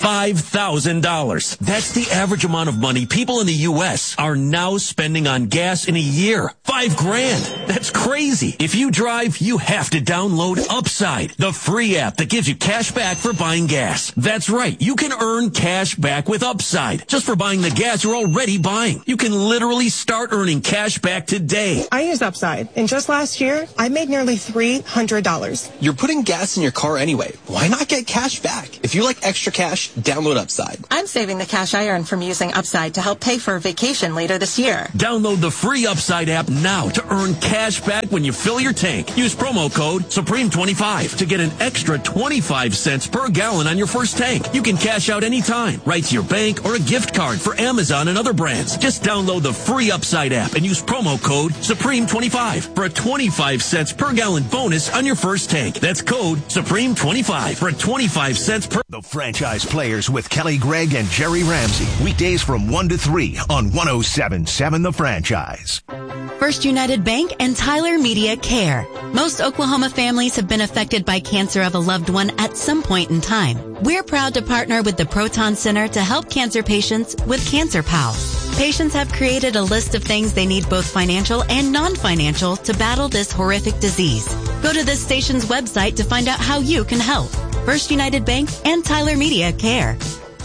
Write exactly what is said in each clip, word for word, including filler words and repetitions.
five thousand dollars. That's the average amount of money people in the U S are now spending on gas in a year. Five grand. That's crazy. If you drive, you have to download Upside, the free app that gives you cash back for buying gas. That's right. You can earn cash back with Upside just for buying the gas you're already buying. You can literally start earning cash back today. I use Upside, and just last year, I made nearly three hundred dollars. You're putting gas in your car anyway. Why not get cash back? If you like extra cash, download Upside. I'm saving the cash I earn from using Upside to help pay for a vacation later this year. Download the free Upside app now to earn cash back when you fill your tank. Use promo code Supreme twenty-five to get an extra twenty-five cents per gallon on your first tank. You can cash out anytime, right to your bank or a gift card for Amazon and other brands. Just download the free Upside app and use promo code Supreme twenty-five for a twenty-five cents per gallon bonus on your first tank. That's code Supreme twenty-five for a twenty-five cents per... The Franchise Players with Kelly Gregg and Jerry Ramsey. Weekdays from one to three on one oh seven point seven The Franchise. First United Bank and Tyler Media Care. Most Oklahoma families have been affected by cancer of a loved one at some point in time. We're proud to partner with the Proton Center to help cancer patients with Cancer Pals. Patients have created a list of things they need, both financial and non-financial, to battle this horrific disease. Go to this station's website to find out how you can help. First United Bank and Tyler Media Care.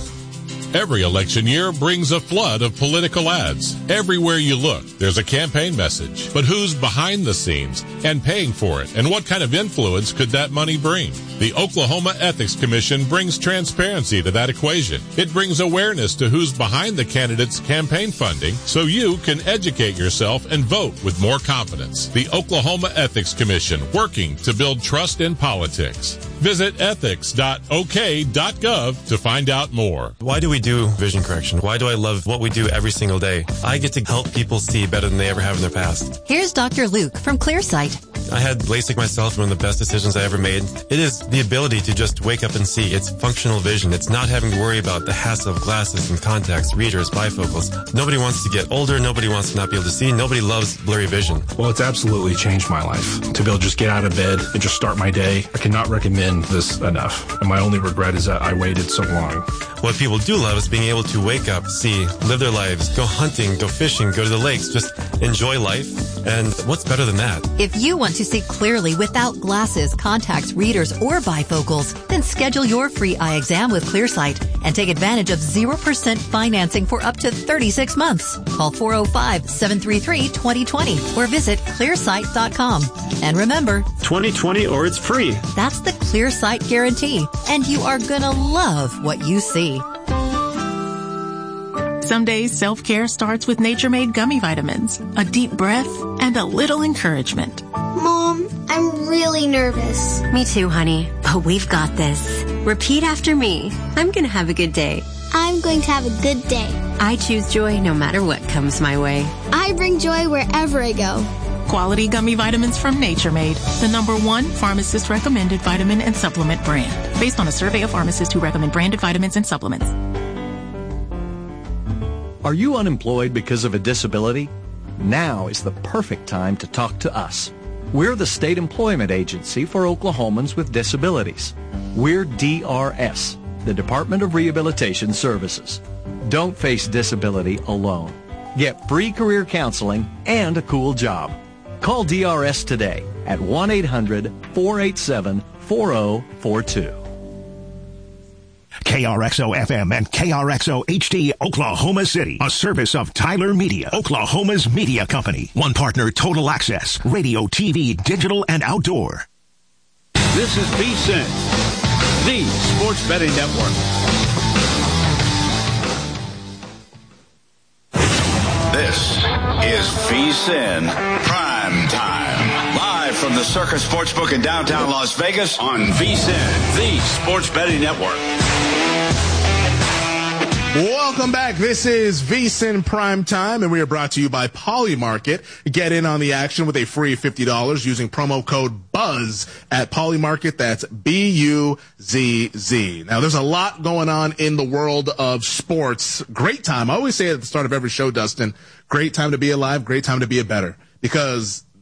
Every election year brings a flood of political ads. Everywhere you look, there's a campaign message. But who's behind the scenes and paying for it? And what kind of influence could that money bring? The Oklahoma Ethics Commission brings transparency to that equation. It brings awareness to who's behind the candidate's campaign funding so you can educate yourself and vote with more confidence. The Oklahoma Ethics Commission, working to build trust in politics. Visit ethics dot o k dot gov to find out more. Why do we do vision correction? Why do I love what we do every single day? I get to help people see better than they ever have in their past. Here's Doctor Luke from Clearsight. I had LASIK myself, one of the best decisions I ever made. It is the ability to just wake up and see. It's functional vision. It's not having to worry about the hassle of glasses and contacts, readers, bifocals. Nobody wants to get older. Nobody wants to not be able to see. Nobody loves blurry vision. Well, it's absolutely changed my life. To be able to just get out of bed and just start my day, I cannot recommend this enough. And my only regret is that I waited so long. What people do love is being able to wake up, see, live their lives, go hunting, go fishing, go to the lakes, just enjoy life. And what's better than that? If you want to see clearly without glasses, contacts, readers, or bifocals, then schedule your free eye exam with Clearsight and take advantage of zero percent financing for up to thirty-six months. Call four oh five, seven three three, two oh two oh or visit clearsight dot com. And remember, twenty twenty or it's free. That's the Clearsight guarantee, and you are gonna love what you see. Some days self-care starts with Nature-Made gummy vitamins, a deep breath, and a little encouragement. Mom, I'm really nervous. Me too, honey, but we've got this. Repeat after me. I'm going to have a good day. I'm going to have a good day. I choose joy no matter what comes my way. I bring joy wherever I go. Quality gummy vitamins from Nature Made, the number one pharmacist-recommended vitamin and supplement brand, based on a survey of pharmacists who recommend branded vitamins and supplements. Are you unemployed because of a disability? Now is the perfect time to talk to us. We're the state employment agency for Oklahomans with disabilities. We're D R S, the Department of Rehabilitation Services. Don't face disability alone. Get free career counseling and a cool job. Call D R S today at one eight hundred, four eight seven, four oh four two. K R X O F M and K R X O H D Oklahoma City, a service of Tyler Media, Oklahoma's media company. One partner, Total Access, radio, T V, digital, and outdoor. This is VSiN, the Sports Betting Network. This is VSiN Prime Time. Live from the Circus Sportsbook in downtown Las Vegas on VSiN, the Sports Betting Network. Welcome back. This is VSiN Prime Time, and we are brought to you by Polymarket. Get in on the action with a free fifty dollars using promo code BUZZ at Polymarket. That's B U Z Z. Now, there's a lot going on in the world of sports. Great time. I always say at the start of every show, Dustin, great time to be alive, great time to be a better. Because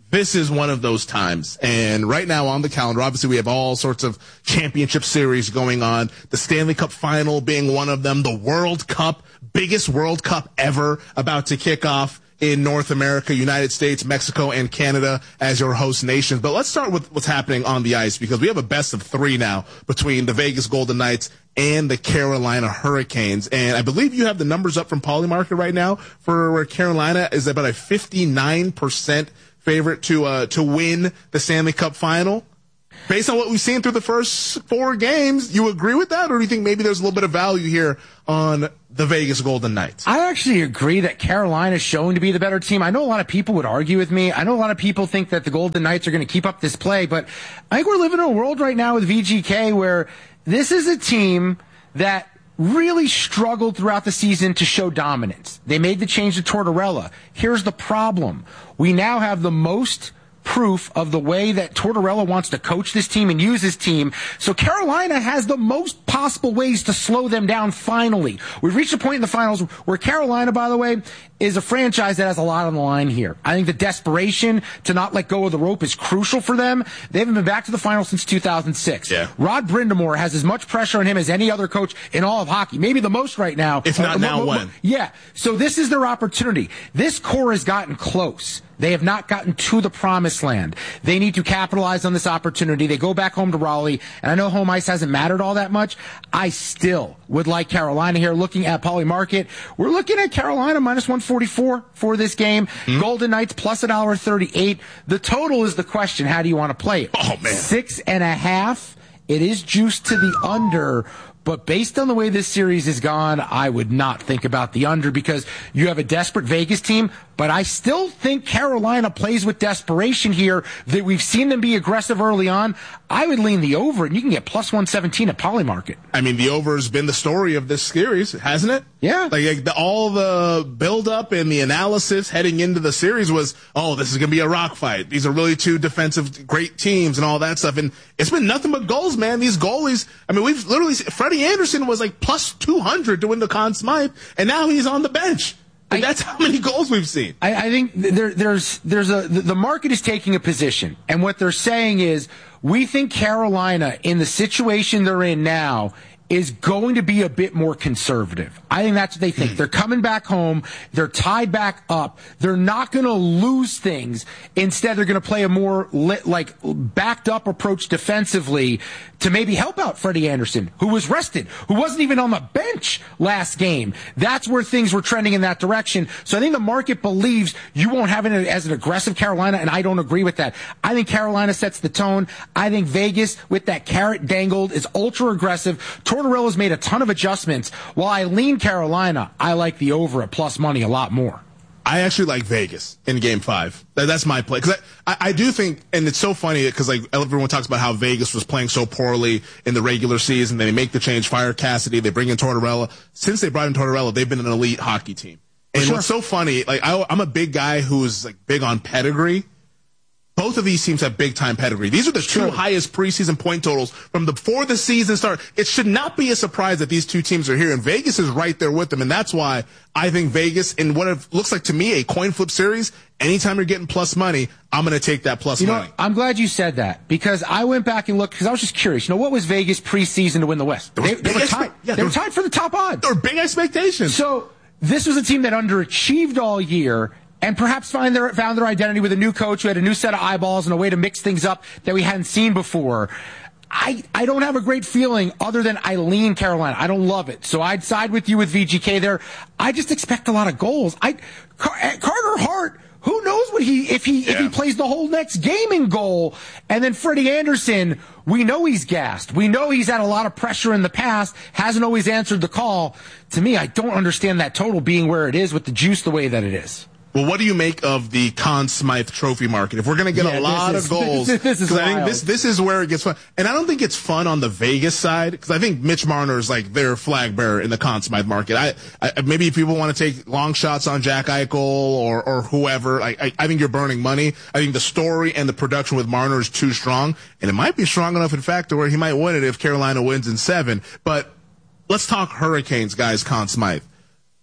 this is one of those times. And right now on the calendar, obviously we have all sorts of championship series going on. The Stanley Cup final being one of them. The World Cup, biggest World Cup ever, about to kick off in North America, United States, Mexico, and Canada as your host nations. But let's start with what's happening on the ice, because we have a best of three now between the Vegas Golden Knights and the Carolina Hurricanes. And I believe you have the numbers up from Polymarket right now for where Carolina is about a fifty-nine percent favorite to uh, to win the Stanley Cup final. Based on what we've seen through the first four games, you agree with that, or do you think maybe there's a little bit of value here on the Vegas Golden Knights? I actually agree that Carolina is showing to be the better team. I know a lot of people would argue with me. I know a lot of people think that the Golden Knights are going to keep up this play, but I think we're living in a world right now with V G K where this is a team that really struggled throughout the season to show dominance. They made the change to Tortorella. Here's the problem. We now have the most proof of the way that Tortorella wants to coach this team and use his team. So Carolina has the most possible ways to slow them down finally. We've reached a point in the finals where Carolina, by the way, is a franchise that has a lot on the line here. I think the desperation to not let go of the rope is crucial for them. They haven't been back to the finals since two thousand six. Yeah. Rod Brind'Amour has as much pressure on him as any other coach in all of hockey. Maybe the most right now. If not uh, now, when? Yeah. So this is their opportunity. This core has gotten close. They have not gotten to the promised land. They need to capitalize on this opportunity. They go back home to Raleigh, and I know home ice hasn't mattered all that much. I still would like Carolina here. Looking at Polymarket, we're looking at Carolina minus one forty-four for this game. Mm-hmm. Golden Knights plus one dollar thirty-eight. The total is the question. How do you want to play it? Oh, man. Six and a half. It is juiced to the under. But based on the way this series has gone, I would not think about the under because you have a desperate Vegas team. But I still think Carolina plays with desperation here, that we've seen them be aggressive early on. I would lean the over, and you can get plus one seventeen at Polymarket. I mean, the over has been the story of this series, hasn't it? Yeah. Like, like the, all the build-up and the analysis heading into the series was, oh, this is going to be a rock fight. These are really two defensive great teams and all that stuff. And it's been nothing but goals, man. These goalies, I mean, we've literally, Freddie Anderson was like plus two hundred to win the Conn Smythe, and now he's on the bench. And that's how many goals we've seen. I, I think there, there's there's a the market is taking a position, and what they're saying is we think Carolina, in the situation they're in now, is going to be a bit more conservative. I think that's what they think. They're coming back home. They're tied back up. They're not going to lose things. Instead, they're going to play a more lit, like backed up approach defensively to maybe help out Freddie Anderson, who was rested, who wasn't even on the bench last game. That's where things were trending in that direction. So I think the market believes you won't have it as an aggressive Carolina, and I don't agree with that. I think Carolina sets the tone. I think Vegas, with that carrot dangled, is ultra aggressive. Tortorella's made a ton of adjustments. While I lean Carolina, I like the over at plus money a lot more. I actually like Vegas in game five. That's my play. Because I, I, I do think, and it's so funny because like everyone talks about how Vegas was playing so poorly in the regular season. They make the change, fire Cassidy, they bring in Tortorella. Since they brought in Tortorella, they've been an elite hockey team. And sure. What's so funny, like I, I'm a big guy who's like big on pedigree. Both of these teams have big-time pedigree. These are the two highest preseason point totals from the, before the season started. It should not be a surprise that these two teams are here, and Vegas is right there with them, and that's why I think Vegas, in what it looks like to me, a coin flip series, anytime you're getting plus money, I'm going to take that plus you know, money. I'm glad you said that, because I went back and looked, because I was just curious. You know, what was Vegas preseason to win the West? They, they, were, tied, yeah, they were tied for the top odds. There were big expectations. So this was a team that underachieved all year, and perhaps find their, found their identity with a new coach who had a new set of eyeballs and a way to mix things up that we hadn't seen before. I, I don't have a great feeling other than I lean Carolina. I don't love it. So I'd side with you with V G K there. I just expect a lot of goals. I, Car- Carter Hart, who knows what he, if he, yeah. if he plays the whole next game in goal. And then Freddie Anderson, we know he's gassed. We know he's had a lot of pressure in the past, hasn't always answered the call. To me, I don't understand that total being where it is with the juice the way that it is. Well, what do you make of the Conn Smythe trophy market? If we're going to get yeah, a lot is, of goals, this, this is I think this this is where it gets fun. And I don't think it's fun on the Vegas side, because I think Mitch Marner is like their flag bearer in the Conn Smythe market. I, I maybe if people want to take long shots on Jack Eichel or or whoever, I, I I think you're burning money. I think the story and the production with Marner is too strong, and it might be strong enough, in fact, to where he might win it if Carolina wins in seven. But let's talk Hurricanes, guys. Conn Smythe.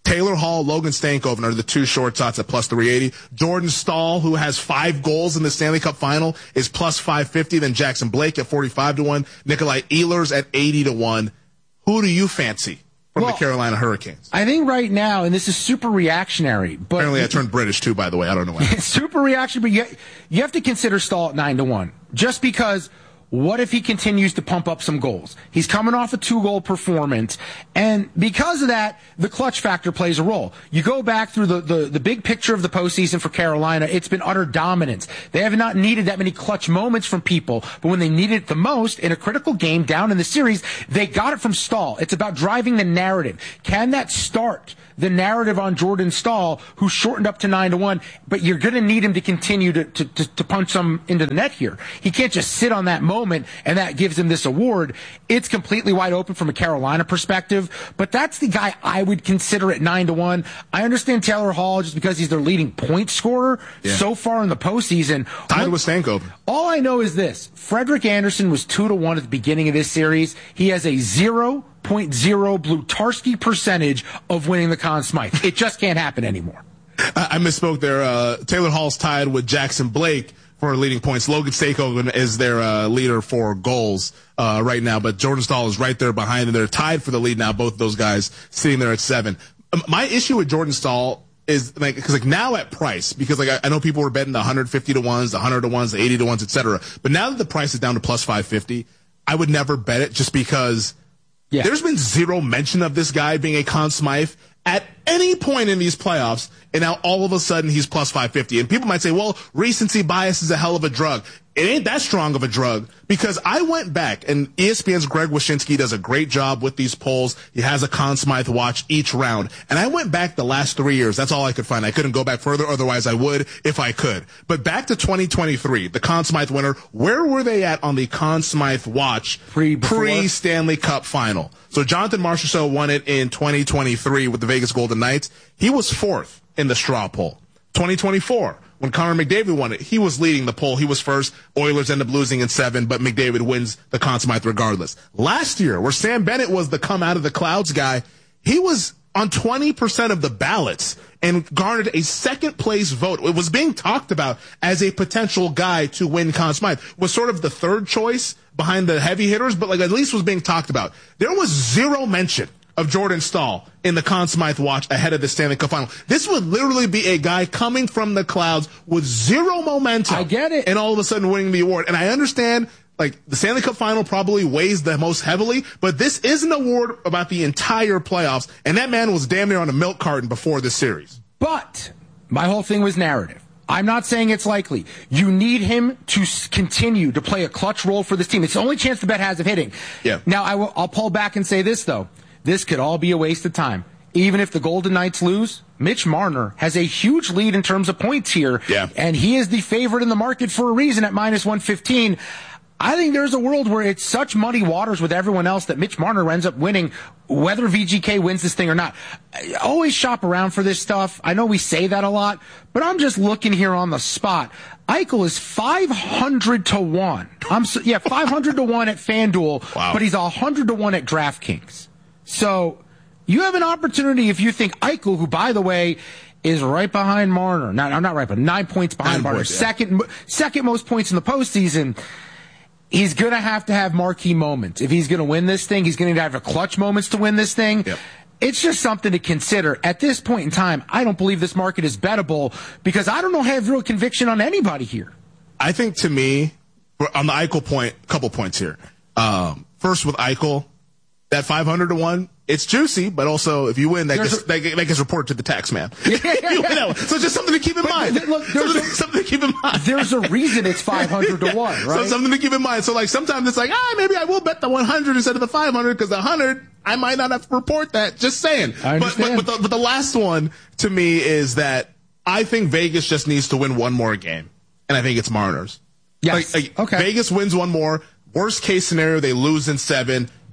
Taylor Hall, Logan Stankoven are the two short shots at plus three eighty. Jordan Stahl, who has five goals in the Stanley Cup final, is plus five fifty. Then Jackson Blake at forty-five to one. Nikolai Ehlers at eighty to one. Who do you fancy from well, the Carolina Hurricanes? I think right now, and this is super reactionary, but apparently I turned British too, by the way. I don't know why. Super reactionary, but you, you have to consider Stahl at nine to one. Just because, what if he continues to pump up some goals? He's coming off a two-goal performance, and because of that, the clutch factor plays a role. You go back through the, the, the big picture of the postseason for Carolina, it's been utter dominance. They have not needed that many clutch moments from people, but when they needed it the most, in a critical game down in the series, they got it from Stahl. It's about driving the narrative. Can that start the narrative on Jordan Stahl, who shortened up to nine to one, but you're going to need him to continue to, to, to, to punch some into the net here. He can't just sit on that moment, and that gives him this award. It's completely wide open from a Carolina perspective, but that's the guy I would consider at nine to one. I understand Taylor Hall just because he's their leading point scorer yeah. so far in the postseason. Tied with Stankoven. All I know is this. Frederick Anderson was two to one at the beginning of this series. He has a zero point zero Blutarski percentage of winning the Conn Smythe. It just can't happen anymore. I, I misspoke there. Uh, Taylor Hall's tied with Jackson Blake for leading points. Logan Stankoven is their uh, leader for goals uh, right now, but Jordan Stahl is right there behind, and they're tied for the lead now. Both of those guys sitting there at seven. Um, my issue with Jordan Stahl is like, because like now at price, because like I, I know people were betting the one hundred fifty to ones, the one hundred to ones, the eighty to ones, et cetera. But now that the price is down to plus five fifty, I would never bet it just because yeah. there's been zero mention of this guy being a Conn Smythe at any point in these playoffs, and now all of a sudden he's plus five fifty. And people might say, well, recency bias is a hell of a drug. It ain't that strong of a drug, because I went back, and E S P N's Greg Wyshynski does a great job with these polls. He has a Conn Smythe watch each round. And I went back the last three years. That's all I could find. I couldn't go back further, otherwise I would if I could. But back to twenty twenty-three, the Conn Smythe winner, where were they at on the Conn Smythe watch pre pre-Stanley Cup final? So Jonathan Marchessault won it in twenty twenty-three with the Vegas Golden Knights. He was fourth in the straw poll. twenty twenty-four, when Connor McDavid won it, he was leading the poll. He was first. Oilers ended up losing in seven, but McDavid wins the Conn Smythe regardless. Last year, where Sam Bennett was the come out of the clouds guy, he was on twenty percent of the ballots and garnered a second place vote. It was being talked about as a potential guy to win Conn Smythe. Was sort of the third choice behind the heavy hitters, but like at least was being talked about. There was zero mention of Jordan Stahl in the Conn Smythe watch ahead of the Stanley Cup final. This would literally be a guy coming from the clouds with zero momentum. I get it. And all of a sudden winning the award. And I understand, like, the Stanley Cup final probably weighs the most heavily, but this is an award about the entire playoffs, and that man was damn near on a milk carton before this series. But my whole thing was narrative. I'm not saying it's likely. You need him to s- continue to play a clutch role for this team. It's the only chance the bet has of hitting. Yeah. Now, I will, I'll pull back and say this, though. This could all be a waste of time. Even if the Golden Knights lose, Mitch Marner has a huge lead in terms of points here. Yeah. And he is the favorite in the market for a reason at minus one fifteen. I think there's a world where it's such muddy waters with everyone else that Mitch Marner ends up winning, whether V G K wins this thing or not. I always shop around for this stuff. I know we say that a lot, but I'm just looking here on the spot. Eichel is five hundred to one. I'm so, yeah, five hundred to one at FanDuel, wow. But he's one hundred to one at DraftKings. So you have an opportunity if you think Eichel, who, by the way, is right behind Marner. Not, not right, but nine points behind nine Marner. Points, yeah. Second, second most points in the postseason. He's going to have to have marquee moments. If he's going to win this thing, he's going to have a clutch moments to win this thing. Yep. It's just something to consider. At this point in time, I don't believe this market is bettable because I don't know have real conviction on anybody here. I think, to me, on the Eichel point, a couple points here. Um, first with Eichel, that five hundred to one, it's juicy, but also if you win, that gets, a, that, that gets reported to the tax man. Yeah, yeah, you yeah. know, so just something to keep in but, mind. Look, something, a, something to keep in mind. There's a reason it's five hundred to one, right? So something to keep in mind. So like sometimes it's like, ah, maybe I will bet the one hundred instead of the five hundred because the one hundred, I might not have to report that. Just saying. I understand. But, but, but, the, but the last one to me is that I think Vegas just needs to win one more game, and I think it's Mariners. Yes. Like, like okay. Vegas wins one more. Worst case scenario, they lose in seven.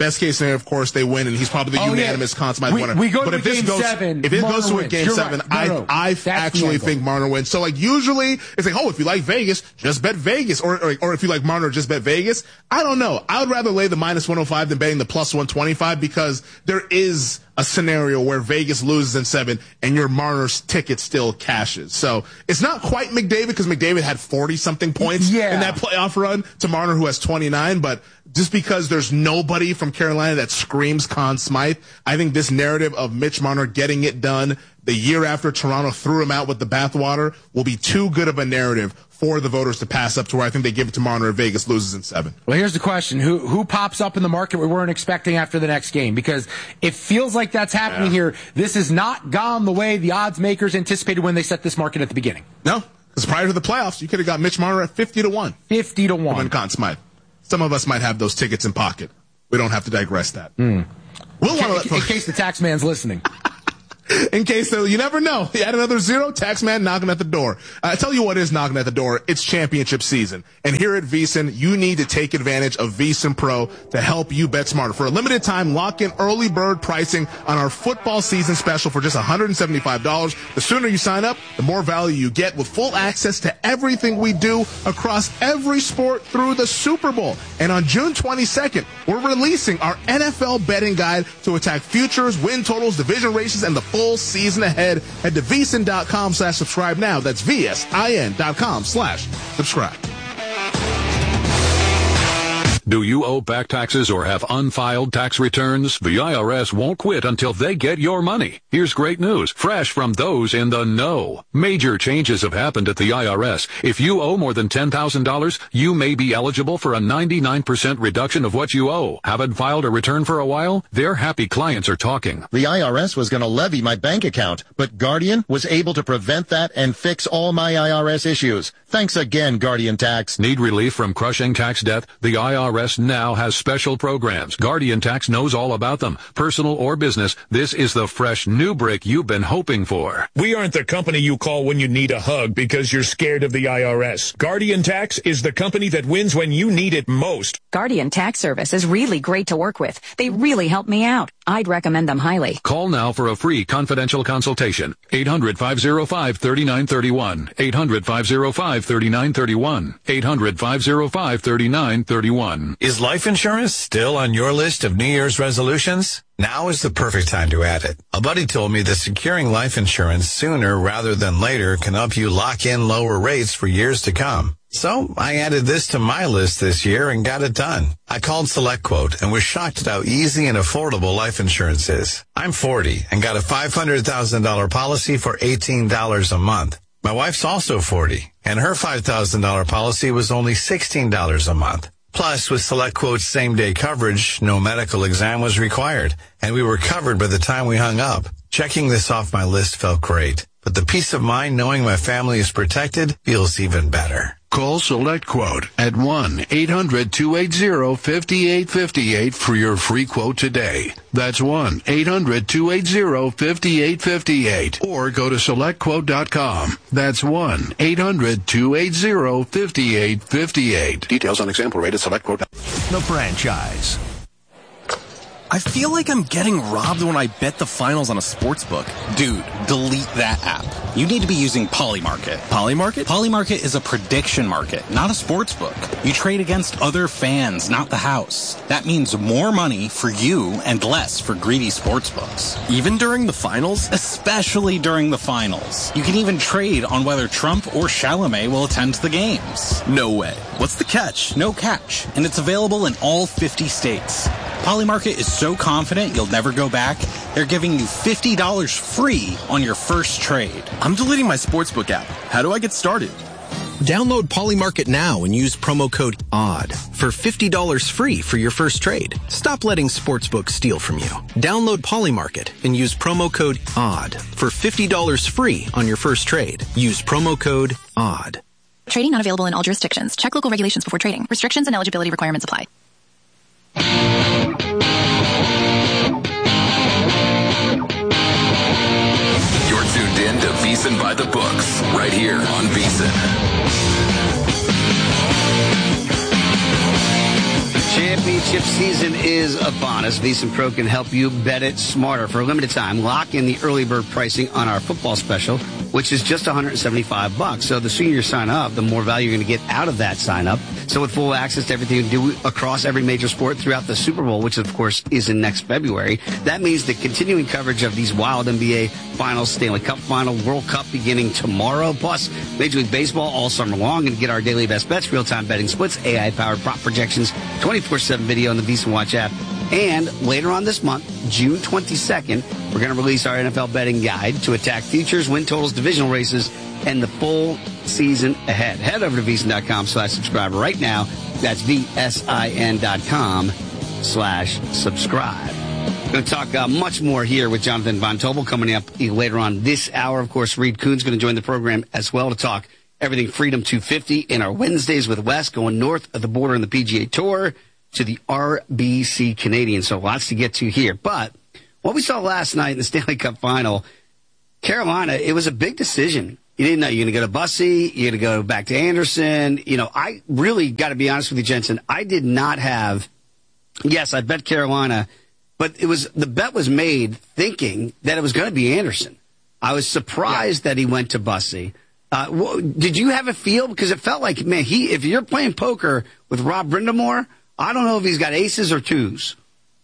Best case scenario, of course, they win, and he's probably the Oh, unanimous yeah. Conn Smythe We- winner. we go but to if a this game goes, seven, if it Marner goes to a wins. game You're seven, right. No, I no. I That's the actually angle. think Marner wins. So like usually it's like, oh, if you like Vegas, just bet Vegas, or or, or if you like Marner, just bet Vegas. I don't know. I would rather lay the minus one oh five than betting the plus one twenty-five because there is a scenario where Vegas loses in seven and your Marner's ticket still cashes. So it's not quite McDavid because McDavid had forty something points Yeah. in that playoff run to Marner, who has twenty-nine, but just because there's nobody from Carolina that screams Conn Smythe, I think this narrative of Mitch Marner getting it done the year after Toronto threw him out with the bathwater will be too good of a narrative for the voters to pass up to where I think they give it to Marner if Vegas loses in seven. Well, here's the question. Who who pops up in the market we weren't expecting after the next game? Because it feels like that's happening Yeah. here. This has not gone the way the odds makers anticipated when they set this market at the beginning. No, because prior to the playoffs, you could have got Mitch Marner at fifty to one. fifty to To one. win Conn Smythe. Some of us might have those tickets in pocket. We don't have to digress that. Mm. We'll in, wanna ca- let- in case the tax man's listening. In case, though, you never know. You add another zero, tax man knocking at the door. Uh, I tell you what is knocking at the door. It's championship season. And here at VSiN, you need to take advantage of VSiN Pro to help you bet smarter. For a limited time, lock in early bird pricing on our football season special for just one hundred seventy-five dollars. The sooner you sign up, the more value you get with full access to everything we do across every sport through the Super Bowl. And on June twenty-second, we're releasing our N F L betting guide to attack futures, win totals, division races, and the full season ahead. Head to VSiN.com slash subscribe now. That's V-S-I-N dot com slash subscribe. Do you owe back taxes or have unfiled tax returns? The I R S won't quit until they get your money. Here's great news, fresh from those in the know. Major changes have happened at the I R S. If you owe more than ten thousand dollars, you may be eligible for a ninety-nine percent reduction of what you owe. Haven't filed a return for a while? Their happy clients are talking. The I R S was going to levy my bank account, but Guardian was able to prevent that and fix all my I R S issues. Thanks again, Guardian Tax. Need relief from crushing tax debt? The I R S now has special programs. Guardian Tax knows all about them. Personal or business, this is the fresh new brick you've been hoping for. We aren't the company you call when you need a hug because you're scared of the I R S. Guardian Tax is the company that wins when you need it most. Guardian Tax Service is really great to work with. They really help me out. I'd recommend them highly. Call now for a free confidential consultation. eight hundred, five oh five, three nine three one. eight hundred, five oh five, three nine three one. eight hundred, five oh five, three nine three one. Is life insurance still on your list of New Year's resolutions? Now is the perfect time to add it. A buddy told me that securing life insurance sooner rather than later can help you lock in lower rates for years to come. So I added this to my list this year and got it done. I called SelectQuote and was shocked at how easy and affordable life insurance is. I'm forty and got a five hundred thousand dollars policy for eighteen dollars a month. My wife's also forty and her five thousand dollars policy was only sixteen dollars a month. Plus, with SelectQuote's same-day coverage, no medical exam was required, and we were covered by the time we hung up. Checking this off my list felt great, but the peace of mind knowing my family is protected feels even better. Call SelectQuote at one eight hundred, two eight zero, five eight five eight for your free quote today. That's one eight hundred, two eight zero, five eight five eight. Or go to select quote dot com. That's one eight hundred, two eight zero, five eight five eight. Details on example rate at SelectQuote. The franchise. I feel like I'm getting robbed when I bet the finals on a sports book. Dude, delete that app. You need to be using Polymarket. Polymarket? Polymarket is a prediction market, not a sports book. You trade against other fans, not the house. That means more money for you and less for greedy sports books. Even during the finals? Especially during the finals. You can even trade on whether Trump or Chalamet will attend the games. No way. What's the catch? No catch. And it's available in all fifty states. Polymarket is so confident you'll never go back, they're giving you fifty dollars free on your first trade. I'm deleting my sportsbook app. How do I get started? Download Polymarket now and use promo code ODD for fifty dollars free for your first trade. Stop letting sportsbooks steal from you. Download Polymarket and use promo code ODD for fifty dollars free on your first trade. Use promo code ODD. Trading not available in all jurisdictions. Check local regulations before trading. Restrictions and eligibility requirements apply. You're tuned in to VSiN by the Books, right here on VSiN. championship season is upon us. VSiN Pro can help you bet it smarter. For a limited time, lock in the early bird pricing on our football special, which is just one hundred seventy-five bucks. So the sooner you sign up, the more value you're going to get out of that sign up. So with full access to everything you do across every major sport throughout the Super Bowl, which of course is in next February, that means the continuing coverage of these wild N B A Finals, Stanley Cup Final, World Cup beginning tomorrow, plus Major League Baseball all summer long, and get our daily best bets, real-time betting splits, A I-powered prop projections, twenty-four seven video on the VSiN Watch app. And later on this month, June twenty-second, we're going to release our N F L betting guide to attack futures, win totals, divisional races, and the full season ahead. Head over to VSiN.com slash subscribe right now. That's V-S-I-N dot com slash subscribe. Going to talk uh, much more here with Jonathan Von Tobel coming up later on this hour. Of course, Reed Kuhn's going to join the program as well to talk everything Freedom two fifty in our Wednesdays with Wes, going north of the border in the P G A Tour to the R B C Canadian. So lots to get to here. But what we saw last night in the Stanley Cup Final, Carolina, it was a big decision. You didn't know you're going to go to Bussy, you're going to go back to Anderson. You know, I really got to be honest with you, Jensen. I did not have, yes, I bet Carolina, but it was, the bet was made thinking that it was going to be Anderson. I was surprised yeah. that he went to Bussy. Uh, wh- did you have a feel? Because it felt like, man, he, if you're playing poker with Rob Brindamore, I don't know if he's got aces or twos.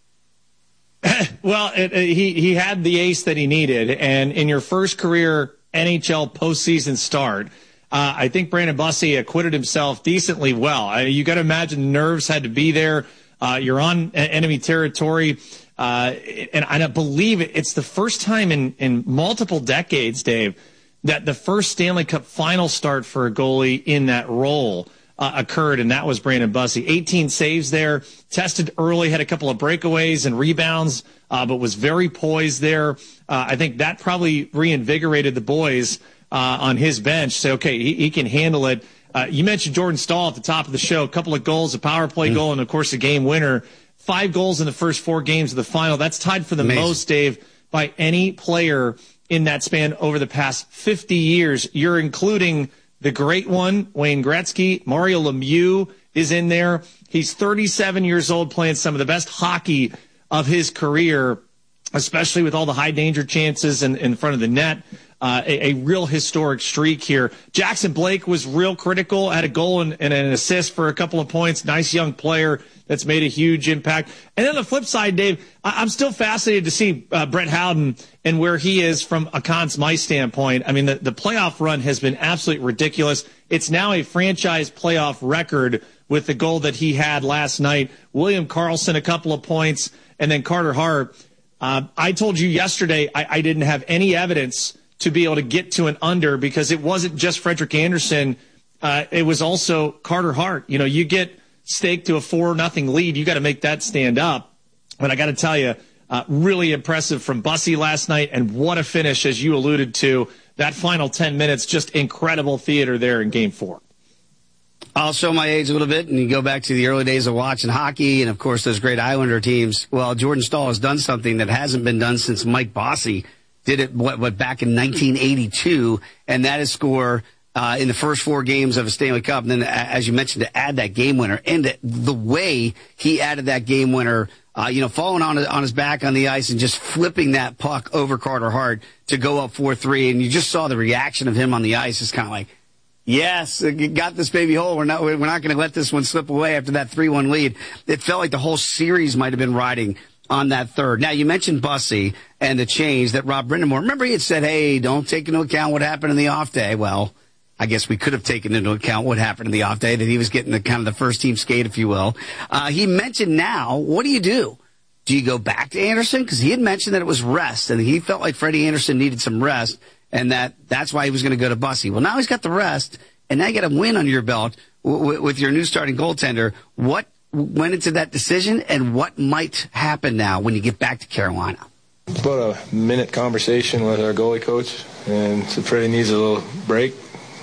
Well, it, it, he, he had the ace that he needed. And in your first career N H L postseason start, uh, I think Brandon Bussy acquitted himself decently well. I, you got to imagine the nerves had to be there. Uh, you're on enemy territory. Uh, and I believe it's the first time in, in multiple decades, Dave, that the first Stanley Cup final start for a goalie in that role uh, occurred, and that was Brandon Bussy. eighteen saves there, tested early, had a couple of breakaways and rebounds, uh, but was very poised there. Uh, I think that probably reinvigorated the boys uh, on his bench. Say, okay, he, he can handle it. Uh, you mentioned Jordan Staal at the top of the show, a couple of goals, a power play mm. goal, and, of course, a game winner. Five goals in the first four games of the final. That's tied for the Amazing. most, Dave, by any player in that span over the past fifty years. You're including the great one, Wayne Gretzky. Mario Lemieux is in there. He's thirty-seven years old, playing some of the best hockey of his career, especially with all the high-danger chances in, in front of the net. Uh, a, a real historic streak here. Jackson Blake was real critical, had a goal and, and an assist for a couple of points. Nice young player that's made a huge impact. And then on the flip side, Dave, I, I'm still fascinated to see uh, Brett Howden and where he is from a Conn Smythe standpoint. I mean, the, the playoff run has been absolutely ridiculous. It's now a franchise playoff record with the goal that he had last night. William Karlsson, a couple of points, and then Carter Hart. Uh, I told you yesterday I, I didn't have any evidence to be able to get to an under because it wasn't just Frederik Andersen. Uh, it was also Carter Hart. You know, you get staked to a four nothing lead, you got to make that stand up. But I got to tell you, uh, really impressive from Bussy last night, and what a finish, as you alluded to. That final ten minutes, just incredible theater there in game four. I'll show my age a little bit, and you go back to the early days of watching hockey and, of course, those great Islander teams. Well, Jordan Staal has done something that hasn't been done since Mike Bossy did it what, what back in nineteen eighty-two, and that is score uh, in the first four games of a Stanley Cup. And then, as you mentioned, to add that game winner, and the, the way he added that game winner, uh, you know, falling on on his back on the ice and just flipping that puck over Carter Hart to go up four three, and you just saw the reaction of him on the ice. It's kind of like, yes, got this baby hole. We're not we're not going to let this one slip away after that three one lead. It felt like the whole series might have been riding on that third. Now, you mentioned Bussy and the change that Rob Brindamore, remember he had said, hey, don't take into account what happened in the off day. Well, I guess we could have taken into account what happened in the off day, that he was getting the kind of the first team skate, if you will. Uh, he mentioned now, what do you do? Do you go back to Anderson? Because he had mentioned that it was rest, and he felt like Freddie Anderson needed some rest, and that that's why he was going to go to Bussy. Well, now he's got the rest, and now you got a win under your belt w- w- with your new starting goaltender. What went into that decision, and what might happen now when you get back to Carolina? About a minute conversation with our goalie coach, and so Freddie needs a little break.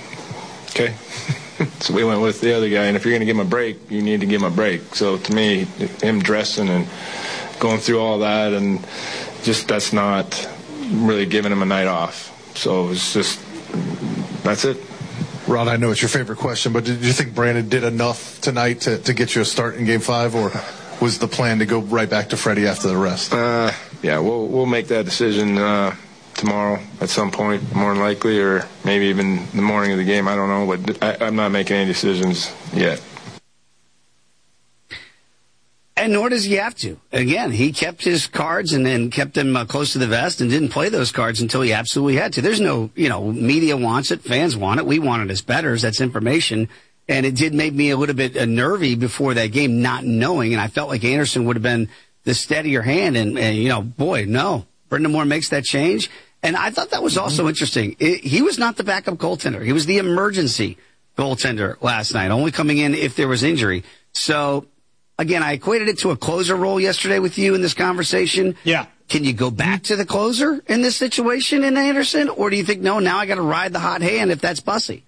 Okay. So we went with the other guy, and if you're going to give him a break, you need to give him a break. So to me, him dressing and going through all that, and just that's not really giving him a night off. So it's just, that's it. Ron, I know it's your favorite question, but did you think Brandon did enough tonight to, to get you a start in Game Five? Or was the plan to go right back to Freddie after the rest? Uh, yeah, we'll we'll make that decision uh, tomorrow at some point, more than likely, or maybe even the morning of the game. I don't know, but I, I'm not making any decisions yet. And nor does he have to. Again, he kept his cards and then kept them uh, close to the vest and didn't play those cards until he absolutely had to. There's no, you know, media wants it, fans want it, we want it as bettors. That's information. And it did make me a little bit uh, nervy before that game, not knowing. And I felt like Anderson would have been the steadier hand. And, and you know, boy, no. Brind'Amour makes that change. And I thought that was also mm-hmm. interesting. It, he was not the backup goaltender. He was the emergency goaltender last night, only coming in if there was injury. So, again, I equated it to a closer role yesterday with you in this conversation. Yeah. Can you go back to the closer in this situation in Anderson? Or do you think, no, now I got to ride the hot hand if that's Bussy?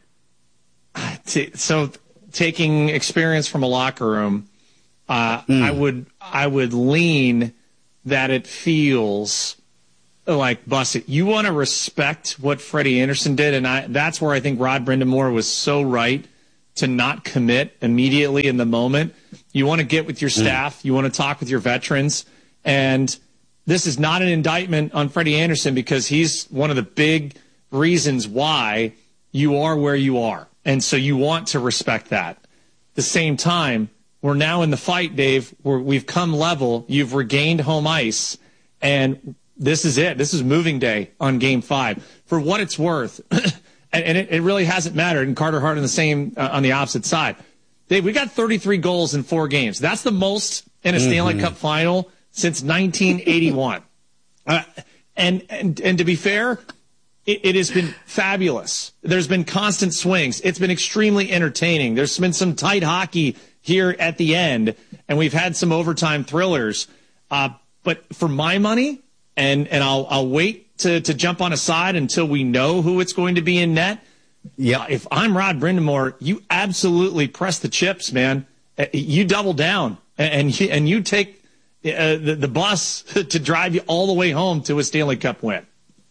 So, taking experience from a locker room, uh, mm. I would I would lean that it feels like Bussy. You want to respect what Freddie Anderson did, and I, that's where I think Rod Brind'Amour was so right to not commit immediately in the moment. You want to get with your staff. Mm. You want to talk with your veterans. And this is not an indictment on Freddie Anderson because he's one of the big reasons why you are where you are. And so you want to respect that. At the same time, we're now in the fight, Dave, where we've come level. You've regained home ice. And this is it. This is moving day on game five. For what it's worth, and, and it, it really hasn't mattered. And Carter Hart on the same, uh, on the opposite side. Dave, we got thirty-three goals in four games. That's the most in a mm-hmm. Stanley Cup final since nineteen eighty-one. uh, and, and, and to be fair, It, it has been fabulous. There's been constant swings. It's been extremely entertaining. There's been some tight hockey here at the end, and we've had some overtime thrillers. Uh, but for my money, and and I'll I'll wait to to jump on a side until we know who it's going to be in net. Yeah, if I'm Rod Brind'Amour, you absolutely press the chips, man. You double down and and you, and you take uh, the, the bus to drive you all the way home to a Stanley Cup win.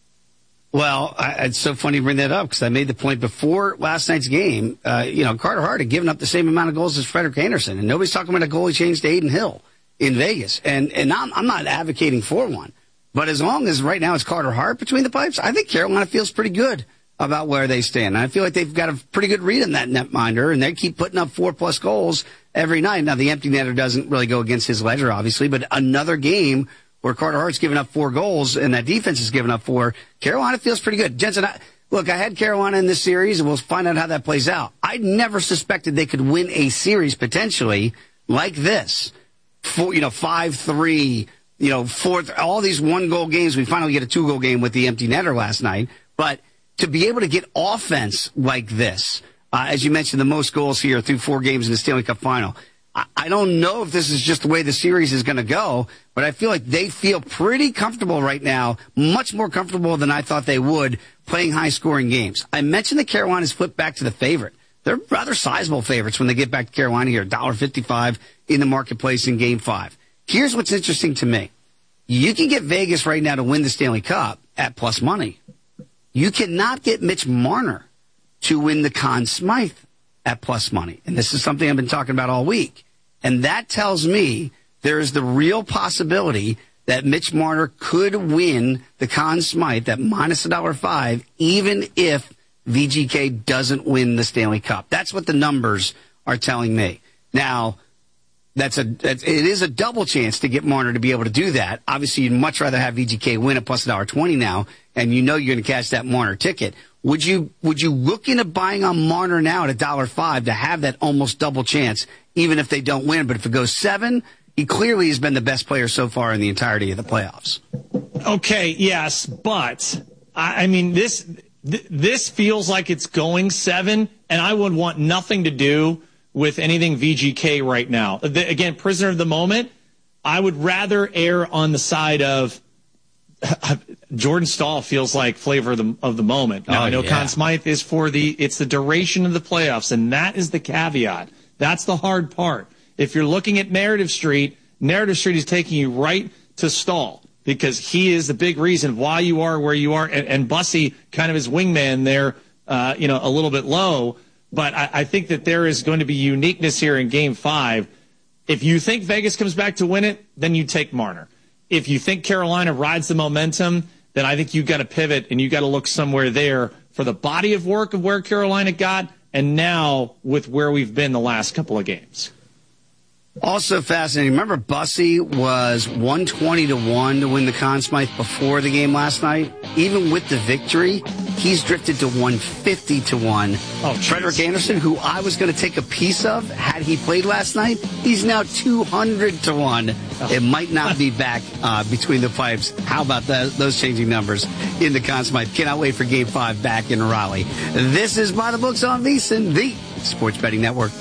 Well, I, it's so funny you bring that up because I made the point before last night's game. Uh, you know, Carter Hart had given up the same amount of goals as Frederik Andersen, and nobody's talking about a goalie change to Adin Hill in Vegas. And and I'm, I'm not advocating for one, but as long as right now it's Carter Hart between the pipes, I think Carolina feels pretty good about where they stand. And I feel like they've got a pretty good read on that netminder, and they keep putting up four plus goals every night. Now the empty netter doesn't really go against his ledger, obviously, but another game where Carter Hart's given up four goals and that defense has given up four, Carolina feels pretty good. Jensen, I, look, I had Carolina in this series, and we'll find out how that plays out. I never suspected they could win a series potentially like this. Four, you know, five three, you know, four, all these one-goal games. We finally get a two-goal game with the empty netter last night. But to be able to get offense like this, uh, as you mentioned, the most goals here through four games in the Stanley Cup final, I don't know if this is just the way the series is going to go, but I feel like they feel pretty comfortable right now, much more comfortable than I thought they would, playing high-scoring games. I mentioned that Carolina's flipped back to the favorite. They're rather sizable favorites when they get back to Carolina here, one dollar fifty-five in the marketplace in Game five. Here's what's interesting to me. You can get Vegas right now to win the Stanley Cup at plus money. You cannot get Mitch Marner to win the Conn Smythe at plus money. And this is something I've been talking about all week. And that tells me there is the real possibility that Mitch Marner could win the Conn Smythe at minus one dollar five, even if V G K doesn't win the Stanley Cup. That's what the numbers are telling me. Now, that's a it is a double chance to get Marner to be able to do that. Obviously, you'd much rather have V G K win at plus one dollar twenty now, and you know you're going to catch that Marner ticket. Would you would you look into buying on Marner now at one dollar five to have that almost double chance, even if they don't win? But if it goes seven, he clearly has been the best player so far in the entirety of the playoffs. Okay, yes, but I, I mean this th- this feels like it's going seven, and I would want nothing to do with anything V G K right now. The, again, prisoner of the moment. I would rather err on the side of Jordan Staal feels like flavor of the, of the moment. Now, oh, I know yeah. Conn Smythe is for the, it's the duration of the playoffs, and that is the caveat. That's the hard part. If you're looking at Narrative Street, Narrative Street is taking you right to Staal because he is the big reason why you are where you are, and, and Bussy kind of his wingman there, uh, you know, a little bit low. But I, I think that there is going to be uniqueness here in Game five. If you think Vegas comes back to win it, then you take Marner. If you think Carolina rides the momentum, then I think you've got to pivot and you've got to look somewhere there for the body of work of where Carolina got and now with where we've been the last couple of games. Also fascinating. Remember, Bussy was one twenty to one to win the Conn Smythe before the game last night. Even with the victory, he's drifted to one fifty to one. Oh, Frederick Anderson, who I was going to take a piece of had he played last night, he's now two hundred to one. Oh. It might not be back uh, between the pipes. How about that, those changing numbers in the Conn Smythe? Cannot wait for Game five back in Raleigh. This is By the Books on VSiN, the Sports Betting Network.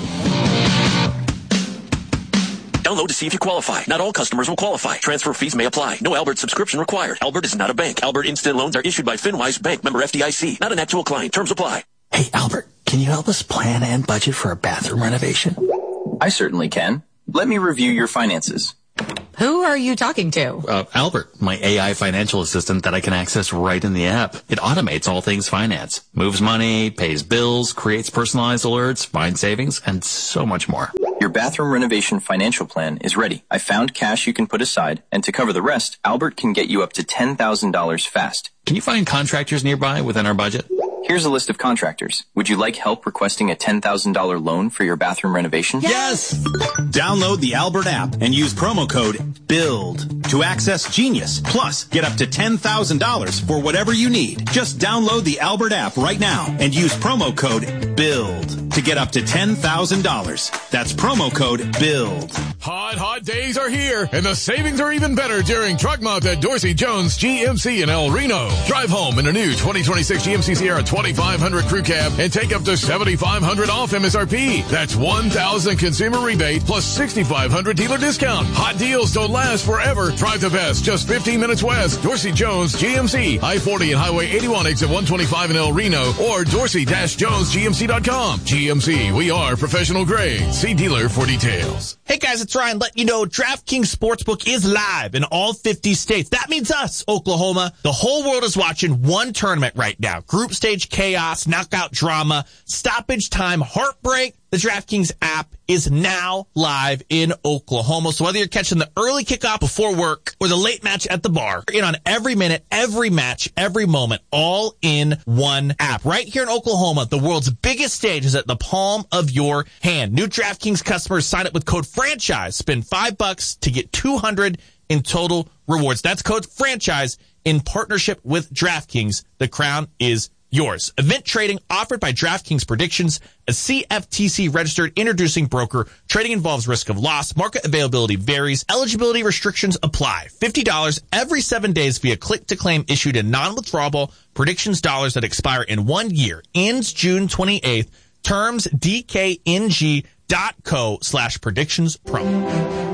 Download to see if you qualify. Not all customers will qualify. Transfer fees may apply. No Albert subscription required. Albert is not a bank. Albert Instant Loans are issued by FinWise Bank, member F D I C. Not an actual client. Terms apply. Hey, Albert, can you help us plan and budget for a bathroom renovation? I certainly can. Let me review your finances. Who are you talking to? Uh, Albert, my A I financial assistant that I can access right in the app. It automates all things finance. Moves money, pays bills, creates personalized alerts, finds savings, and so much more. Your bathroom renovation financial plan is ready. I found cash you can put aside, and to cover the rest, Albert can get you up to ten thousand dollars fast. Can you find contractors nearby within our budget? Here's a list of contractors. Would you like help requesting a ten thousand dollars loan for your bathroom renovation? Yes! Download the Albert app and use promo code BUILD to access Genius. Plus, get up to ten thousand dollars for whatever you need. Just download the Albert app right now and use promo code BUILD to get up to ten thousand dollars. That's promo code BUILD. Hot, hot days are here, and the savings are even better during Truck Month at Dorsey Jones G M C in El Reno. Drive home in a new twenty twenty-six G M C Sierra twenty-five hundred Crew Cab and take up to seventy-five hundred dollars off M S R P. That's one thousand dollars consumer rebate plus sixty-five hundred dollars dealer discount. Hot deals don't last forever. Drive the best, just fifteen minutes west. Dorsey Jones G M C, I forty and Highway eighty-one, exit one twenty-five in El Reno, or dorsey dash jones g m c dot com. G M C, we are professional grade. See dealer for details. Hey guys, it's Ryan letting you know DraftKings Sportsbook is live in all fifty states. That means us, Oklahoma. The whole world is watching one tournament right now. Group stage chaos, knockout drama, stoppage time, heartbreak. The DraftKings app is now live in Oklahoma. So whether you're catching the early kickoff before work or the late match at the bar, you're in on every minute, every match, every moment, all in one app. Right here in Oklahoma, the world's biggest stage is at the palm of your hand. New DraftKings customers sign up with code FRANCHISE. Spend five bucks to get two hundred in total rewards. That's code FRANCHISE in partnership with DraftKings. The crown is yours. Event trading offered by DraftKings Predictions, a C F T C registered introducing broker. Trading involves risk of loss. Market availability varies. Eligibility restrictions apply. fifty dollars every seven days via click to claim issued in non-withdrawable predictions dollars that expire in one year. Ends June twenty-eighth. Terms D K N G dot co slash predictions promo.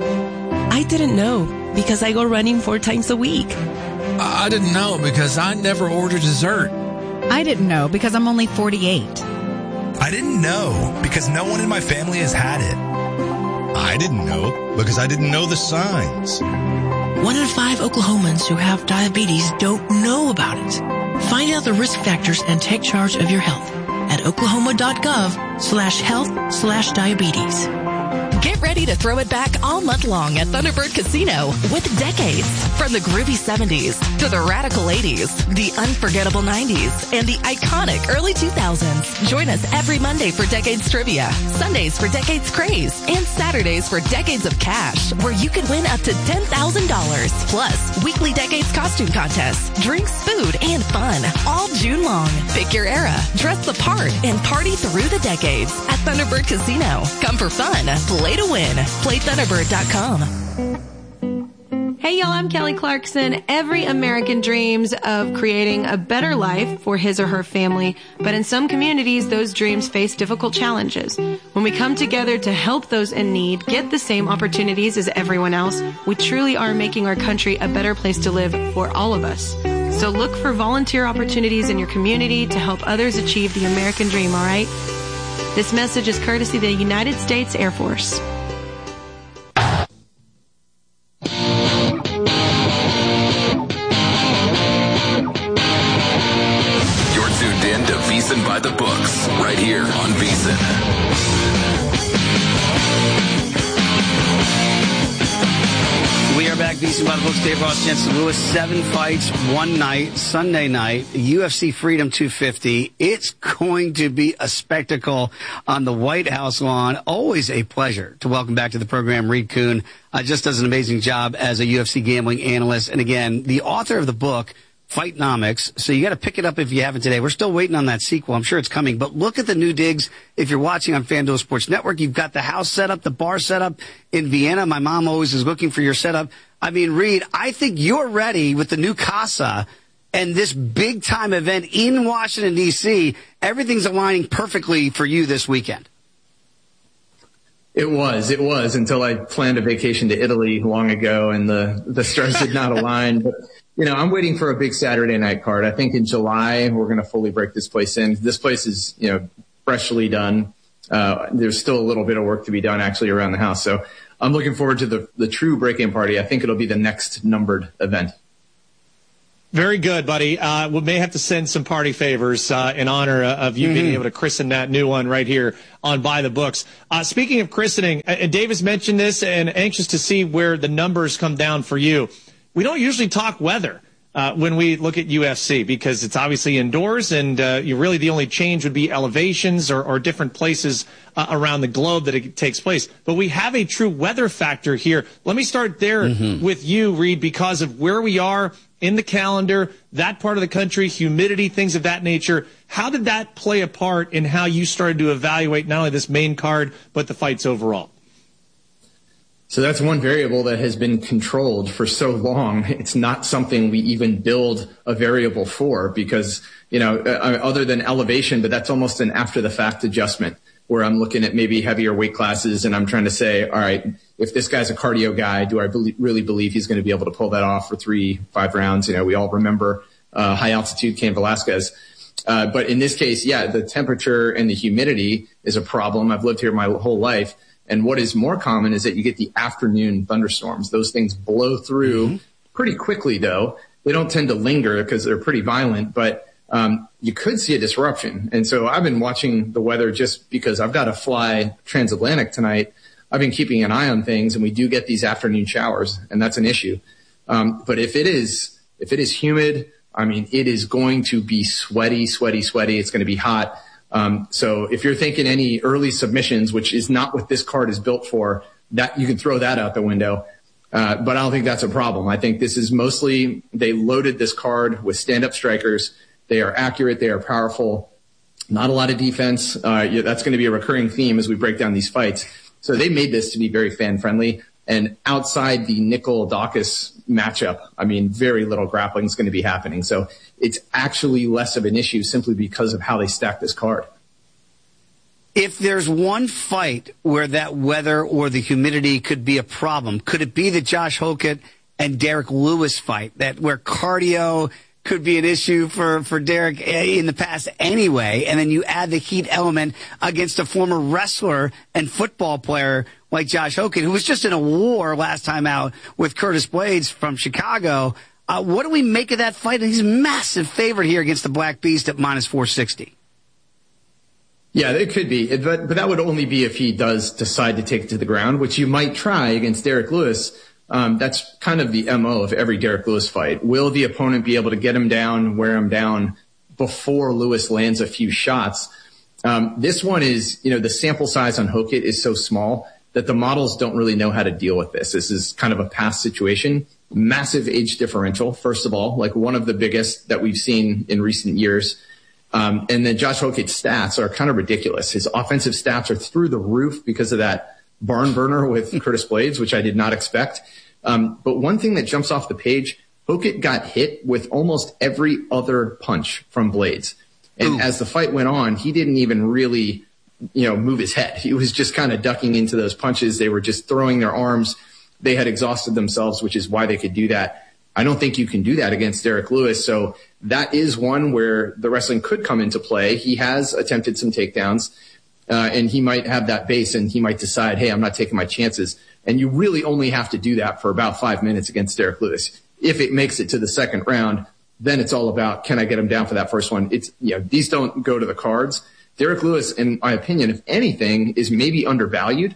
I didn't know because I go running four times a week. I didn't know because I never order dessert. I didn't know because I'm only forty-eight. I didn't know because no one in my family has had it. I didn't know because I didn't know the signs. One in five Oklahomans who have diabetes don't know about it. Find out the risk factors and take charge of your health at oklahoma.gov slash health slash diabetes. Get ready to throw it back all month long at Thunderbird Casino with decades. From the groovy seventies to the radical eighties, the unforgettable nineties, and the iconic early two thousands. Join us every Monday for Decades Trivia, Sundays for Decades Craze, and Saturdays for Decades of Cash, where you can win up to ten thousand dollars. Plus, weekly Decades costume contests, drinks, food, and fun, all June long. Pick your era, dress the part, and party through the decades at Thunderbird Casino. Come for fun, play to win. Play Thunderbird dot com. Hey y'all, I'm Kelly Clarkson. Every American dreams of creating a better life for his or her family, but in some communities, those dreams face difficult challenges. When we come together to help those in need get the same opportunities as everyone else, we truly are making our country a better place to live for all of us. So look for volunteer opportunities in your community to help others achieve the American dream, all right? This message is courtesy of the United States Air Force. VSiN by the books, right here on VSiN. VSiN by the Books, Dave Ross, Jensen Lewis. Seven fights, one night, Sunday night, U F C Freedom two fifty. It's going to be a spectacle on the White House lawn. Always a pleasure to welcome back to the program Reed Kuhn. Uh, just does an amazing job as a U F C gambling analyst. And again, the author of the book, Fightnomics. So you got to pick it up if you haven't today. We're still waiting on that sequel. I'm sure it's coming. But look at the new digs. If you're watching on FanDuel Sports Network, you've got the house set up, the bar set up in Vienna. My mom always is looking for your setup. I mean, Reed, I think you're ready with the new Casa and this big-time event in Washington, D C. Everything's aligning perfectly for you this weekend. It was. It was until I planned a vacation to Italy long ago, and the, the stars did not align. But, you know, I'm waiting for a big Saturday night card. I think in July we're going to fully break this place in. This place is, you know, freshly done. Uh, there's still a little bit of work to be done actually around the house. So I'm looking forward to the, the true break-in party. I think it'll be the next numbered event. Very good, buddy. Uh, we may have to send some party favors uh, in honor of you mm-hmm. being able to christen that new one right here on By the Books. Uh, speaking of christening, and Davis mentioned this, and anxious to see where the numbers come down for you. We don't usually talk weather uh, when we look at U F C because it's obviously indoors, and uh, you really the only change would be elevations or, or different places uh, around the globe that it takes place. But we have a true weather factor here. Let me start there mm-hmm. with you, Reed, because of where we are in the calendar, that part of the country, humidity, things of that nature. How did that play a part in how you started to evaluate not only this main card, but the fights overall? So that's one variable that has been controlled for so long. It's not something we even build a variable for because, you know, uh, other than elevation, but that's almost an after the fact adjustment where I'm looking at maybe heavier weight classes and I'm trying to say, all right, if this guy's a cardio guy, do I be- really believe he's going to be able to pull that off for three, five rounds? You know, we all remember uh, high altitude Cain Velasquez. Uh, but in this case, yeah, the temperature and the humidity is a problem. I've lived here my whole life. And what is more common is that you get the afternoon thunderstorms. Those things blow through mm-hmm. pretty quickly, though. They don't tend to linger because they're pretty violent, but um, you could see a disruption. And so I've been watching the weather just because I've got to fly transatlantic tonight. I've been keeping an eye on things, and we do get these afternoon showers, and that's an issue. Um, but if it is, if it is humid, I mean, it is going to be sweaty, sweaty, sweaty. It's going to be hot. Um, so if you're thinking any early submissions, which is not what this card is built for, that you can throw that out the window. Uh, but I don't think that's a problem. I think this is mostly, they loaded this card with stand-up strikers. They are accurate. They are powerful. Not a lot of defense. Uh, that's going to be a recurring theme as we break down these fights. So they made this to be very fan-friendly. And outside the Nicol-Daukaus matchup, I mean, very little grappling is going to be happening. So it's actually less of an issue simply because of how they stack this card. If there's one fight where that weather or the humidity could be a problem, could it be the Josh Hokett and Derek Lewis fight, that where cardio could be an issue for, for Derek in the past anyway, and then you add the heat element against a former wrestler and football player like Josh Hokett, who was just in a war last time out with Curtis Blades from Chicago. Uh, what do we make of that fight? He's a massive favorite here against the Black Beast at minus four sixty. Yeah, it could be, but, but that would only be if he does decide to take it to the ground, which you might try against Derek Lewis. Um, that's kind of the M O of every Derek Lewis fight. Will the opponent be able to get him down, wear him down before Lewis lands a few shots? Um, this one is, you know, the sample size on Hokett is so small that the models don't really know how to deal with this. This is kind of a past situation. Massive age differential, first of all, like one of the biggest that we've seen in recent years. Um, and then Josh Hokett's stats are kind of ridiculous. His offensive stats are through the roof because of that barn burner with Curtis Blades, which I did not expect. Um, but one thing that jumps off the page, Hokett got hit with almost every other punch from Blades. And Ooh. As the fight went on, he didn't even really, you know, move his head. He was just kind of ducking into those punches. They were just throwing their arms. They had exhausted themselves, which is why they could do that. I don't think you can do that against Derek Lewis. So that is one where the wrestling could come into play. He has attempted some takedowns. Uh, and he might have that base and he might decide, hey, I'm not taking my chances. And you really only have to do that for about five minutes against Derek Lewis. If it makes it to the second round, then it's all about, can I get him down for that first one? It's, you know, these don't go to the cards. Derek Lewis, in my opinion, if anything, is maybe undervalued.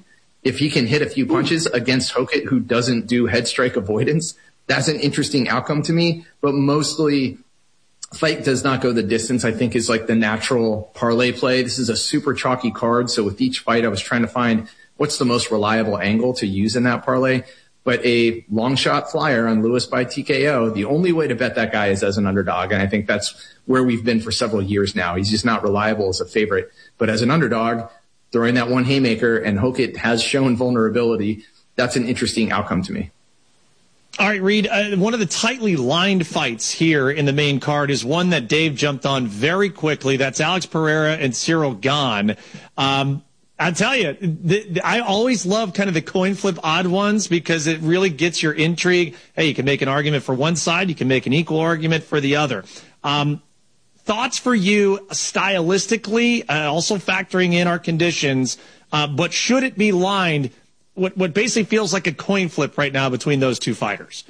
if he can hit a few punches against Hokit, who doesn't do head strike avoidance, that's an interesting outcome to me. But mostly, fight does not go the distance, I think, is like the natural parlay play. This is a super chalky card. So with each fight, I was trying to find what's the most reliable angle to use in that parlay. But a long shot flyer on Lewis by T K O, the only way to bet that guy is as an underdog. And I think that's where we've been for several years now. He's just not reliable as a favorite. But as an underdog, throwing that one haymaker, and Hokit has shown vulnerability, that's an interesting outcome to me. All right, Reed, uh, one of the tightly lined fights here in the main card is one that Dave jumped on very quickly. That's Alex Pereira and Cyril Gane. Um, I tell you, the, the, I always love kind of the coin flip odd ones because it really gets your intrigue. Hey, you can make an argument for one side. You can make an equal argument for the other. Um, thoughts for you stylistically, uh, also factoring in our conditions, uh, but should it be lined what what basically feels like a coin flip right now between those two fighters?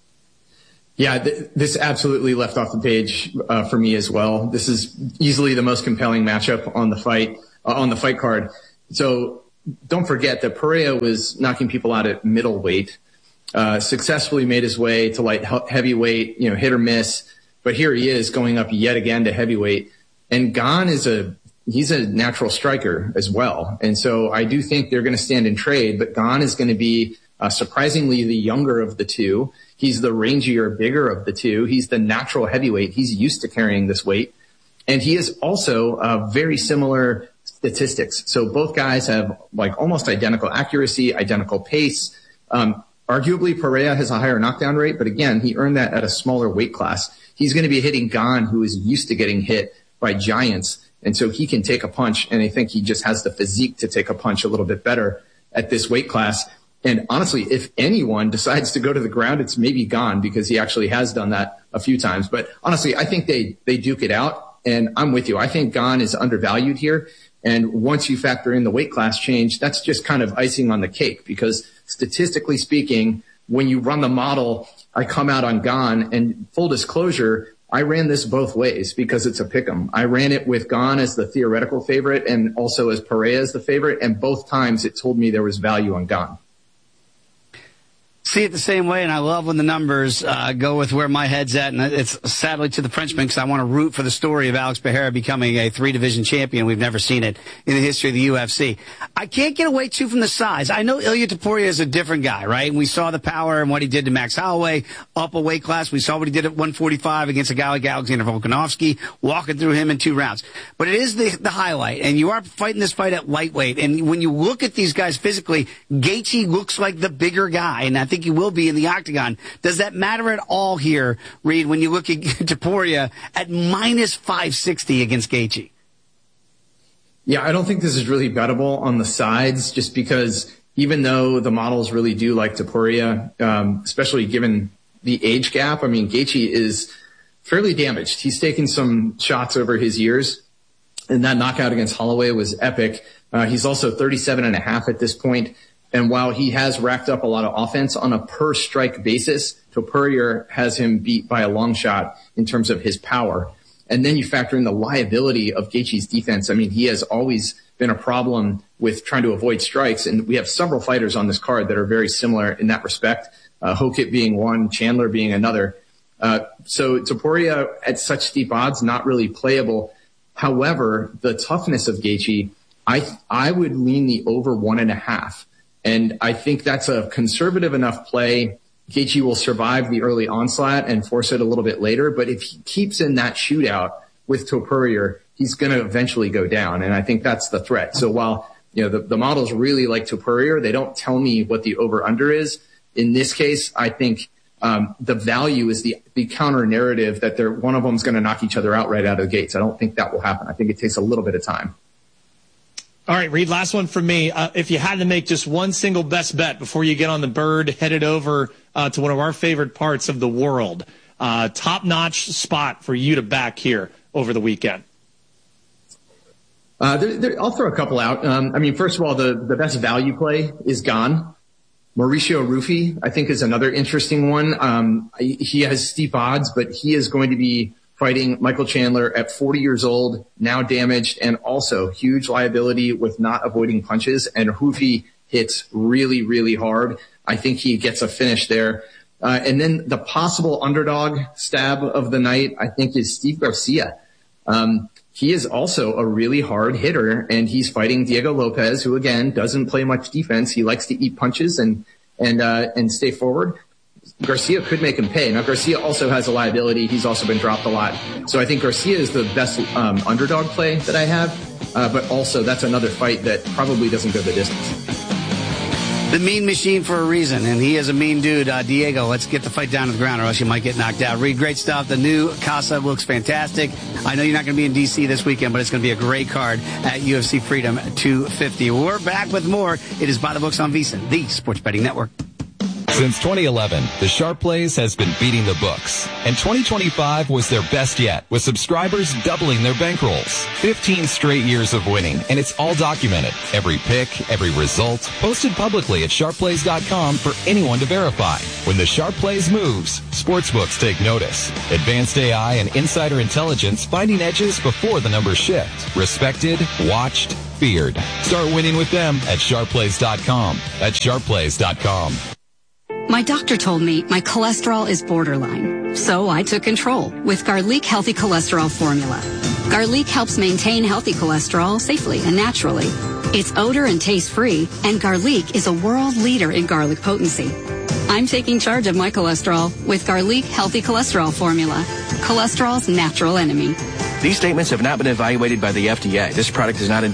Yeah, th- this absolutely left off the page uh, for me as well. This is easily the most compelling matchup on the fight uh, on the fight card. So don't forget that Pereira was knocking people out at middleweight, uh, successfully made his way to light heavyweight, you know, hit or miss. But here he is going up yet again to heavyweight. And Gane is a He's a natural striker as well. And so I do think they're going to stand in trade, but Gane is going to be uh, surprisingly the younger of the two. He's the rangier, bigger of the two. He's the natural heavyweight. He's used to carrying this weight. And he is also uh, very similar statistics. So both guys have like almost identical accuracy, identical pace. Um, arguably Pereira has a higher knockdown rate, but again, he earned that at a smaller weight class. He's going to be hitting Gane, who is used to getting hit by giants. And so he can take a punch, and I think he just has the physique to take a punch a little bit better at this weight class. And honestly, if anyone decides to go to the ground, it's maybe Gane, because he actually has done that a few times. But honestly, I think they, they duke it out, and I'm with you. I think Gane is undervalued here. And once you factor in the weight class change, that's just kind of icing on the cake, because statistically speaking, when you run the model, I come out on Gane, and full disclosure, I ran this both ways because it's a pick'em. I ran it with Gane as the theoretical favorite and also as Pereira as the favorite, and both times it told me there was value on Gane. See it the same way, and I love when the numbers uh, go with where my head's at, and it's sadly to the Frenchman because I want to root for the story of Alex Pereira becoming a three-division champion. We've never seen it in the history of the U F C. I can't get away too from the size. I know Ilia Topuria is a different guy, right? And we saw the power and what he did to Max Holloway up a weight class. We saw what he did at one forty-five against a guy like Alexander Volkanovski, walking through him in two rounds. But it is the, the highlight, and you are fighting this fight at lightweight. And when you look at these guys physically, Gaethje looks like the bigger guy, and I think he will be in the octagon. Does that matter at all here, Reed, when you look at Topuria at minus five sixty against Gaethje? Yeah, I don't think this is really bettable on the sides, just because even though the models really do like Topuria, um, especially given the age gap, I mean, Gaethje is fairly damaged. He's taken some shots over his years, and that knockout against Holloway was epic. Uh, he's also thirty-seven and a half at this point. And while he has racked up a lot of offense on a per strike basis, Topuria has him beat by a long shot in terms of his power. And then you factor in the liability of Gaethje's defense. I mean, he has always been a problem with trying to avoid strikes. And we have several fighters on this card that are very similar in that respect. Uh, Hokit being one, Chandler being another. Uh, so Topuria at such steep odds, not really playable. However, the toughness of Gaethje, I, I would lean the over one and a half. And I think that's a conservative enough play. Gaethje will survive the early onslaught and force it a little bit later. But if he keeps in that shootout with Topuria, he's going to eventually go down. And I think that's the threat. So while, you know, the, the models really like Topuria, they don't tell me what the over-under is. In this case, I think um, the value is the, the counter narrative that they're, one of them is going to knock each other out right out of the gates. I don't think that will happen. I think it takes a little bit of time. All right, Reed, last one from me. Uh, if you had to make just one single best bet before you get on the bird, headed over uh, to one of our favorite parts of the world, uh, top-notch spot for you to back here over the weekend. Uh, there, there, I'll throw a couple out. Um, I mean, first of all, the, the best value play is Gane. Mauricio Rufy, I think, is another interesting one. Um, he has steep odds, but he is going to be fighting Michael Chandler at forty years old, now damaged, and also huge liability with not avoiding punches. And Rufy hits really, really hard. I think he gets a finish there. Uh, and then the possible underdog stab of the night, I think, is Steve Garcia. Um, he is also a really hard hitter, and he's fighting Diego Lopez, who, again, doesn't play much defense. He likes to eat punches and and uh, and stay forward. Garcia could make him pay. Now, Garcia also has a liability. He's also been dropped a lot. So I think Garcia is the best um, underdog play that I have. Uh, but also, that's another fight that probably doesn't go the distance. The mean machine for a reason, and he is a mean dude. Uh, Diego, let's get the fight down to the ground or else you might get knocked out. Reed, great stuff. The new Casa looks fantastic. I know you're not going to be in D C this weekend, but it's going to be a great card at U F C Freedom two fifty. We're back with more. It is By the Books on VSiN, the Sports Betting Network. Since twenty eleven, the Sharp Plays has been beating the books, and twenty twenty-five was their best yet, with subscribers doubling their bankrolls. fifteen straight years of winning, and it's all documented. Every pick, every result, posted publicly at sharp plays dot com for anyone to verify. When the Sharp Plays moves, sportsbooks take notice. Advanced A I and insider intelligence finding edges before the numbers shift. Respected, watched, feared. Start winning with them at sharp plays dot com. At sharp plays dot com. My doctor told me my cholesterol is borderline, so I took control with Garlic Healthy Cholesterol Formula. Garlic helps maintain healthy cholesterol safely and naturally. It's odor and taste free, and Garlic is a world leader in garlic potency. I'm taking charge of my cholesterol with Garlic Healthy Cholesterol Formula, cholesterol's natural enemy. These statements have not been evaluated by the F D A. This product is not intended